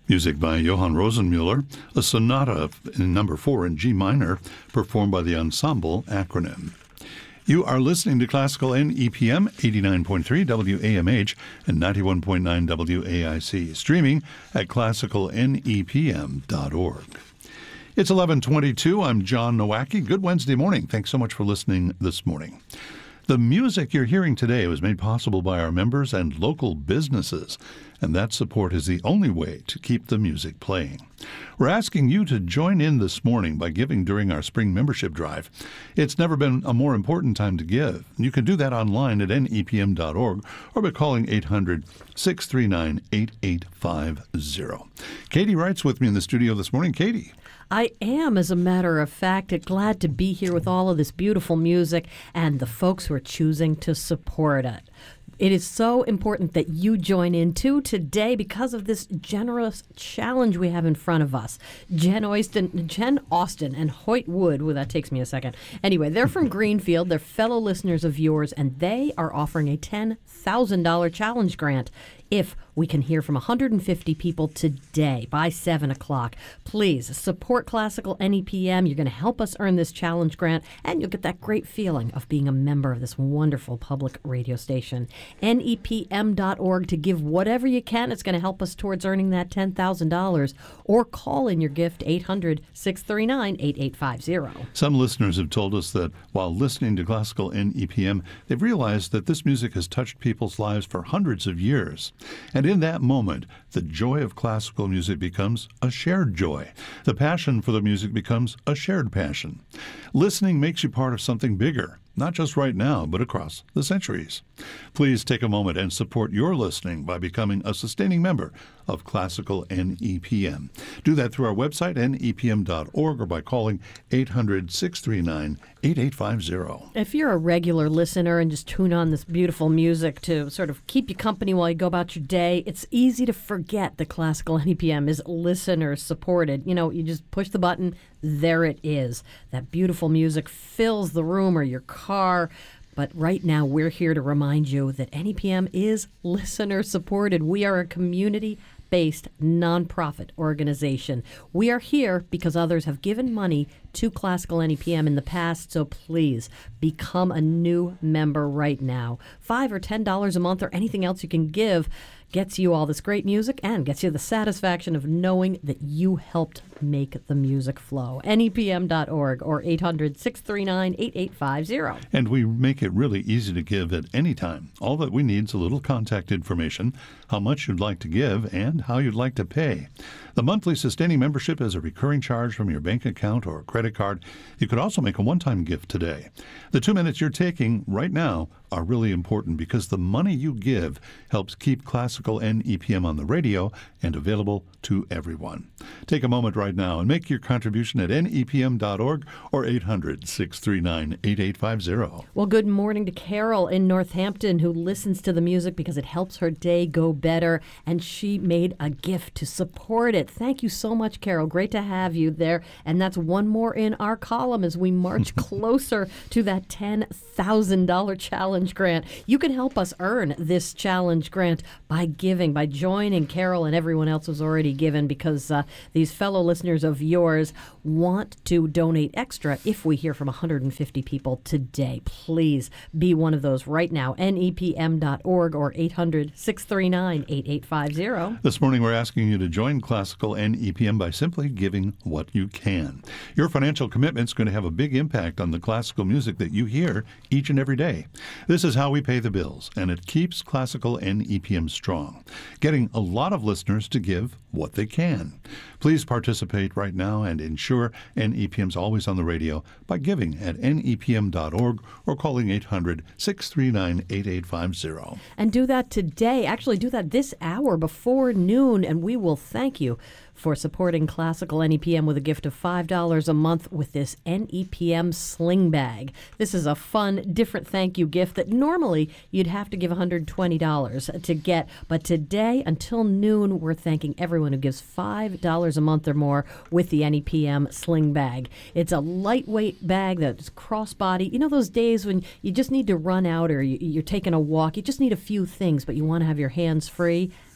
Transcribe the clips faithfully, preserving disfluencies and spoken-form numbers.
Music by Johann Rosenmuller, a sonata in number four in G minor, performed by the Ensemble Acronym. You are listening to Classical N E P M, eighty-nine point three W A M H and ninety-one point nine W A I C, streaming at classical N E P M dot org. It's eleven twenty-two. I'm John Nowacki. Good Wednesday morning. Thanks so much for listening this morning. The music you're hearing today was made possible by our members and local businesses, and that support is the only way to keep the music playing. We're asking you to join in this morning by giving during our spring membership drive. It's never been a more important time to give. You can do that online at N E P M dot org or by calling eight hundred, six three nine, eight eight five zero. Katie Wright's with me in the studio this morning. Katie. I am, as a matter of fact, glad to be here with all of this beautiful music and the folks who are choosing to support it. It is so important that you join in, too, today because of this generous challenge we have in front of us. Jen Austin, Jen Austin and Hoyt Wood, well, that takes me a second. Anyway, they're from Greenfield. They're fellow listeners of yours, and they are offering a ten thousand dollars challenge grant if we can hear from one hundred fifty people today by seven o'clock. Please support Classical N E P M. You're going to help us earn this challenge grant, and you'll get that great feeling of being a member of this wonderful public radio station. N E P M dot org to give whatever you can. It's going to help us towards earning that ten thousand dollars. Or call in your gift, eight hundred, six three nine, eight eight five zero. Some listeners have told us that while listening to Classical N E P M, they've realized that this music has touched people's lives for hundreds of years. And in that moment, the joy of classical music becomes a shared joy. The passion for the music becomes a shared passion. Listening makes you part of something bigger, not just right now, but across the centuries. Please take a moment and support your listening by becoming a sustaining member of Classical N E P M. Do that through our website, N E P M dot org, or by calling eight hundred, six three nine, eight eight five zero. If you're a regular listener and just tune on this beautiful music to sort of keep you company while you go about your day, it's easy to forget that Classical N E P M is listener-supported. You know, you just push the button, there it is. That beautiful music fills the room or your car. But right now, we're here to remind you that N E P M is listener-supported. We are a community-based nonprofit organization. We are here because others have given money to Classical N E P M in the past, so please become a new member right now. Five or ten dollars a month or anything else you can give gets you all this great music and gets you the satisfaction of knowing that you helped make the music flow. N E P M dot org or eight hundred, six three nine, eight eight five zero. And we make it really easy to give at any time. All that we need is a little contact information, how much you'd like to give, and how you'd like to pay. The monthly sustaining membership is a recurring charge from your bank account or credit card. You could also make a one-time gift today. The two minutes you're taking right now are really important because the money you give helps keep Classical N E P M on the radio and available to everyone. Take a moment right now and make your contribution at N E P M dot org or eight hundred, six three nine, eight eight five zero. Well, good morning to Carol in Northampton, who listens to the music because it helps her day go better, and she made a gift to support it. Thank you so much, Carol. Great to have you there. And that's one more in our column as we march closer to that ten thousand dollars challenge grant. You can help us earn this challenge grant by giving, by joining Carol and everyone else who's already given, because uh, these fellow listeners of yours want to donate extra if we hear from one hundred fifty people today. Please be one of those right now. N E P M dot org or eight hundred, six three nine, eight eight five zero. This morning we're asking you to join Classical N E P M by simply giving what you can. Your financial commitment is going to have a big impact on the classical music that you hear each and every day. This is how we pay the bills, and it keeps Classical N E P M strong, getting a lot of listeners to give what they can. Please participate right now and ensure N E P M's always on the radio by giving at N E P M dot org or calling eight hundred, six three nine, eight eight five zero. And do that today. Actually, do that this hour before noon, and we will thank you for supporting Classical N E P M with a gift of five dollars a month with this N E P M sling bag. This is a fun, different thank you gift that normally you'd have to give one hundred twenty dollars to get. But today, until noon, we're thanking everyone who gives five dollars a month or more with the N E P M sling bag. It's a lightweight bag that's crossbody. You know those days when you just need to run out or you, you're taking a walk, you just need a few things, but you want to have your hands free?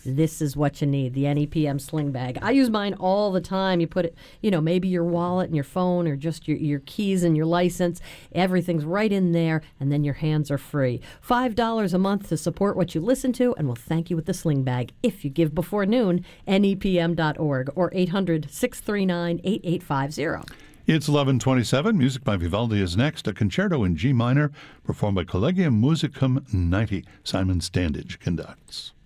this is what you need, the N E P M sling bag. I use mine all the time. You put it, you know, maybe your wallet and your phone or just your, your keys and your license. Everything's right in there, and then your hands are free. five dollars a month to support what you listen to, and we'll thank you with the sling bag if you give before noon, N E P M dot org or eight hundred, six three nine, eight eight five zero. It's eleven twenty-seven. Music by Vivaldi is next. A concerto in G minor performed by Collegium Musicum ninety. Simon Standage conducts.